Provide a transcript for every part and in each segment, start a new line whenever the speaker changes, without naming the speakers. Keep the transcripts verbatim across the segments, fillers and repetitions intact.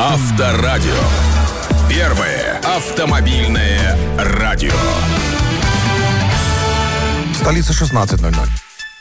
Авторадио. Первое автомобильное радио.
Столица шестнадцать ноль ноль.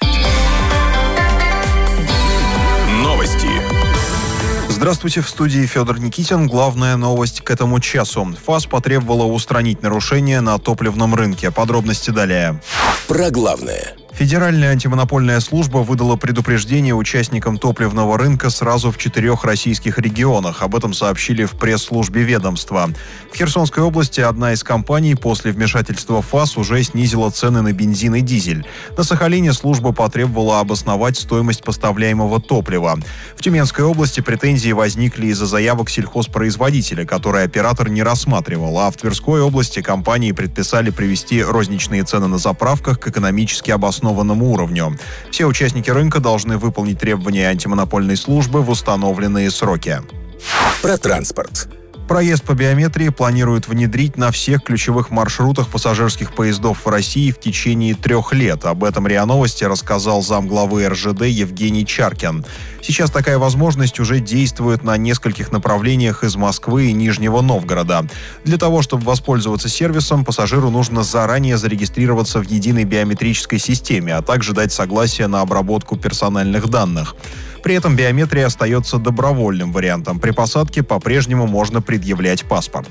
Новости.
Здравствуйте, в студии Федор Никитин. Главная новость к этому часу. ФАС потребовала устранить нарушения на топливном рынке. Подробности далее.
Про главное.
Федеральная антимонопольная служба выдала предупреждение участникам топливного рынка сразу в четырех российских регионах. Об этом сообщили в пресс-службе ведомства. В Херсонской области одна из компаний после вмешательства ФАС уже снизила цены на бензин и дизель. На Сахалине служба потребовала обосновать стоимость поставляемого топлива. В Тюменской области претензии возникли из-за заявок сельхозпроизводителя, которые оператор не рассматривал. А в Тверской области компании предписали привести розничные цены на заправках к экономически обоснованному уровню. Все участники рынка должны выполнить требования антимонопольной службы в установленные сроки.
Про транспорт.
Проезд по биометрии планируют внедрить на всех ключевых маршрутах пассажирских поездов в России в течение трех лет. Об этом РИА Новости рассказал замглавы эр жэ дэ Евгений Чаркин. Сейчас такая возможность уже действует на нескольких направлениях из Москвы и Нижнего Новгорода. Для того, чтобы воспользоваться сервисом, пассажиру нужно заранее зарегистрироваться в единой биометрической системе, а также дать согласие на обработку персональных данных. При этом биометрия остается добровольным вариантом. При посадке по-прежнему можно предъявлять паспорт.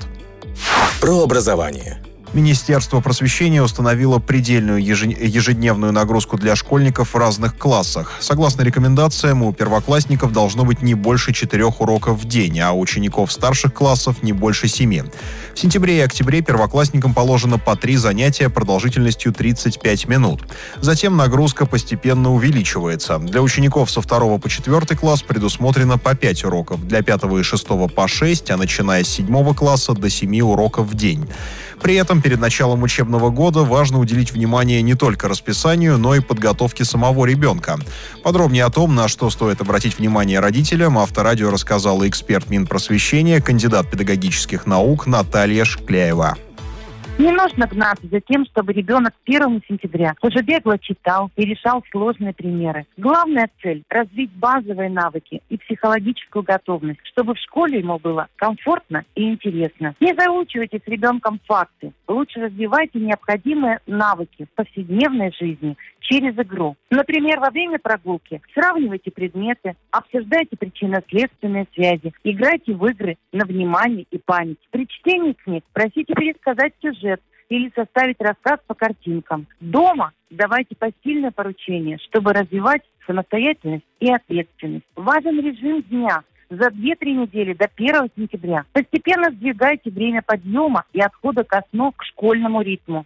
Про образование.
Министерство просвещения установило предельную ежедневную нагрузку для школьников в разных классах. Согласно рекомендациям, у первоклассников должно быть не больше четырех уроков в день, а у учеников старших классов не больше семи. В сентябре и октябре первоклассникам положено по три занятия продолжительностью тридцать пять минут. Затем нагрузка постепенно увеличивается. Для учеников со второго по четвертый класс предусмотрено по пять уроков, для пятого и шестого по шесть, а начиная с седьмого класса до семи уроков в день. При этом перед началом учебного года важно уделить внимание не только расписанию, но и подготовке самого ребенка. Подробнее о том, на что стоит обратить внимание родителям, Авторадио рассказала эксперт Минпросвещения, кандидат педагогических наук Наталья Шкляева.
Не нужно гнаться за тем, чтобы ребенок с первого сентября уже бегло читал и решал сложные примеры. Главная цель – развить базовые навыки и психологическую готовность, чтобы в школе ему было комфортно и интересно. Не заучивайте с ребенком факты. Лучше развивайте необходимые навыки в повседневной жизни через игру. Например, во время прогулки сравнивайте предметы, обсуждайте причинно-следственные связи, играйте в игры на внимание и память. При чтении книг просите пересказать сюжет или составить рассказ по картинкам. Дома давайте посильное поручение, чтобы развивать самостоятельность и ответственность. Важен режим дня. За две-три недели до первого сентября постепенно сдвигайте время подъема и отхода ко сну к школьному ритму.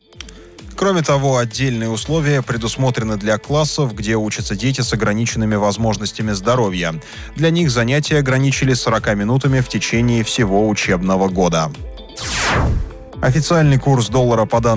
Кроме того, отдельные условия предусмотрены для классов, где учатся дети с ограниченными возможностями здоровья. Для них занятия ограничили сорока минутами в течение всего учебного года. Официальный курс доллара по данным